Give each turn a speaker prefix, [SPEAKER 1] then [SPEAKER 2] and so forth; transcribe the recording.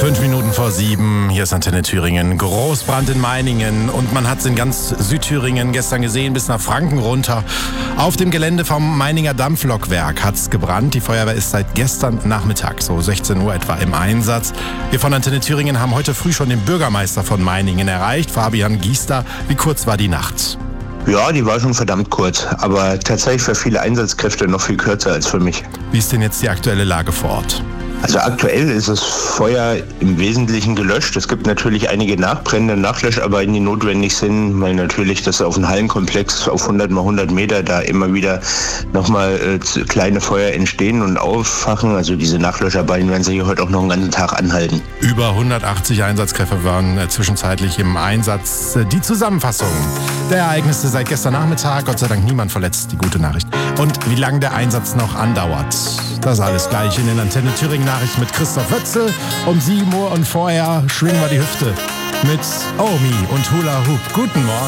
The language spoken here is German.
[SPEAKER 1] 5:05. Hier ist Antenne Thüringen. Großbrand in Meiningen und man hat es in ganz Südthüringen gestern gesehen, bis nach Franken runter. Auf dem Gelände vom Meininger Dampflokwerk hat es gebrannt. Die Feuerwehr ist seit gestern Nachmittag, so 16 Uhr etwa, im Einsatz. Wir von Antenne Thüringen haben heute früh schon den Bürgermeister von Meiningen erreicht, Fabian Giester. Wie kurz war die Nacht?
[SPEAKER 2] Ja, die war schon verdammt kurz, aber tatsächlich für viele Einsatzkräfte noch viel kürzer als für mich.
[SPEAKER 1] Wie ist denn jetzt die aktuelle Lage vor Ort?
[SPEAKER 2] Also aktuell ist das Feuer im Wesentlichen gelöscht. Es gibt natürlich einige Nachbrände, Nachlöscharbeiten, die notwendig sind, weil natürlich das auf einem Hallenkomplex auf 100 mal 100 Meter da immer wieder nochmal kleine Feuer entstehen und auffachen. Also diese Nachlöscharbeiten werden sich heute auch noch einen ganzen Tag anhalten.
[SPEAKER 1] Über 180 Einsatzkräfte waren zwischenzeitlich im Einsatz. Die Zusammenfassung der Ereignisse seit gestern Nachmittag. Gott sei Dank niemand verletzt, die gute Nachricht. Und wie lange der Einsatz noch andauert. Das alles gleich in den Antenne Thüringen Nachrichten mit Christoph Wötzel um 7 Uhr und vorher schwingen wir die Hüfte mit Omi und Hula Hoop. Guten Morgen.